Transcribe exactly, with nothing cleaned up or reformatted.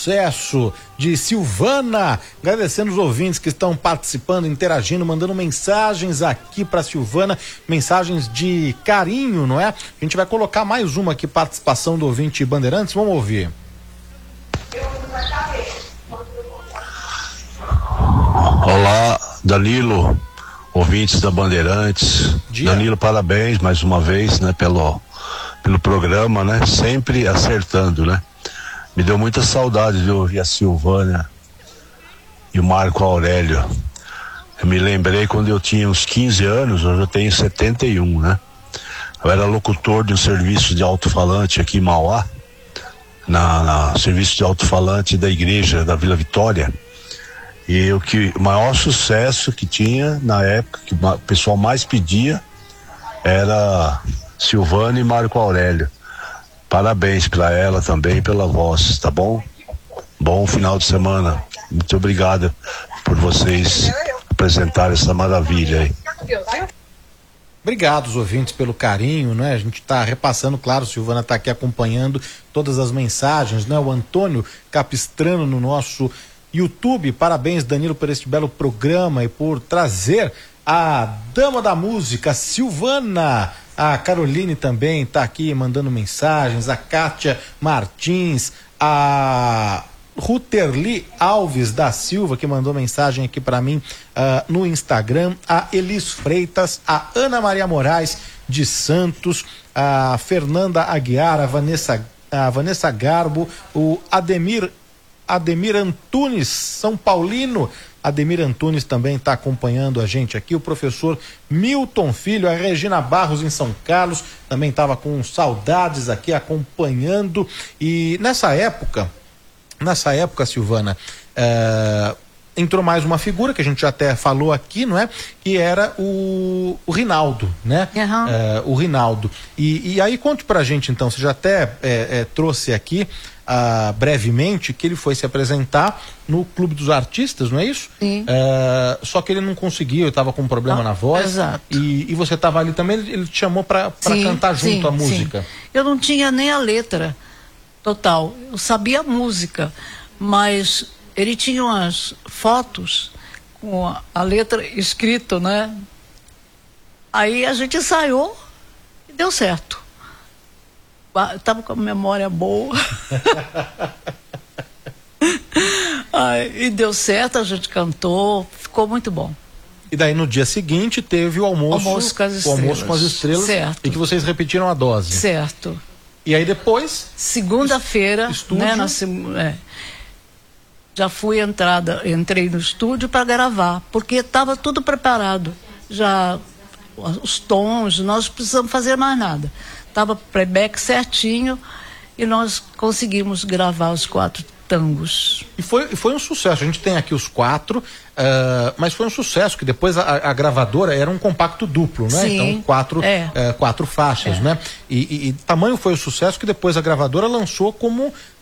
sucesso de Silvana. Agradecendo os ouvintes que estão participando, interagindo, mandando mensagens aqui para Silvana, mensagens de carinho, não é? A gente vai colocar mais uma aqui, participação do ouvinte Bandeirantes, vamos ouvir. Olá, Danilo, ouvintes da Bandeirantes. Dia. Danilo, parabéns mais uma vez, né, pelo, pelo programa, né, sempre acertando, né. Me deu muita saudade de ouvir a Silvana e o Marco Aurélio. Eu me lembrei quando eu tinha uns quinze anos, hoje eu tenho setenta e um, né. Eu era locutor de um serviço de alto-falante aqui em Mauá, na, na serviço de alto-falante da igreja da Vila Vitória. E o que o maior sucesso que tinha na época, que o pessoal mais pedia, era Silvana e Marco Aurélio. Parabéns para ela também pela voz, tá bom? Bom final de semana. Muito obrigado por vocês apresentarem essa maravilha aí. Obrigado os ouvintes pelo carinho, né? A gente está repassando, claro, Silvana está aqui acompanhando todas as mensagens, né? O Antônio Capistrano no nosso YouTube, parabéns Danilo por este belo programa e por trazer a dama da música, Silvana. A Caroline também está aqui mandando mensagens, a Kátia Martins, a Ruterli Alves da Silva, que mandou mensagem aqui para mim uh, no Instagram, a Elis Freitas, a Ana Maria Moraes de Santos, a Fernanda Aguiar, a Vanessa, a Vanessa Garbo, o Ademir Ademir Antunes, São Paulino. Ademir Antunes também está acompanhando a gente aqui. O professor Milton Filho, a Regina Barros em São Carlos, também estava com saudades aqui acompanhando. E nessa época, nessa época, Silvana, é, entrou mais uma figura que a gente já até falou aqui, não é? Que era o, o Rinaldo, né? Uhum. É, o Rinaldo. E, e aí conte pra gente então, você já até é, é, trouxe aqui Uh, brevemente que ele foi se apresentar no Clube dos Artistas, não é isso? Sim. Uh, só que ele não conseguiu, ele estava com um problema não, na voz. Exato. E, e você estava ali também, ele, ele te chamou para cantar junto sim, a música. Sim. Eu não tinha nem a letra total, eu sabia a música, mas ele tinha umas fotos com a, a letra escrita, né? Aí a gente ensaiou e deu certo. Estava com a memória boa. Ai, e deu certo, a gente cantou, ficou muito bom. E daí no dia seguinte teve o almoço, almoço com as estrelas. O almoço com as estrelas. Certo. E que vocês repetiram a dose. Certo. E aí depois? Segunda-feira, né, na, é, já fui entrada, entrei no estúdio para gravar, porque estava tudo preparado. Já os tons, nós não precisamos fazer mais nada. Estava playback certinho e nós conseguimos gravar os quatro tangos. E foi, foi um sucesso. A gente tem aqui os quatro, uh, mas foi um sucesso que depois a, a gravadora era um compacto duplo, né? Sim, então quatro, é. uh, quatro faixas, é. né? E, e, e tamanho foi o sucesso que depois a gravadora lançou como